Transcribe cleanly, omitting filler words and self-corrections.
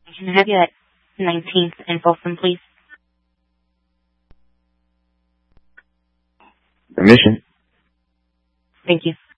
Can I have you at 19th and Folsom, please? Permission. Thank you.